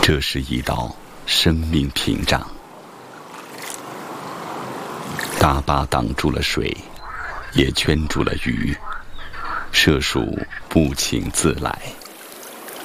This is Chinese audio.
这是一道生命屏障，大坝挡住了水，也圈住了鱼，麝鼠不请自来。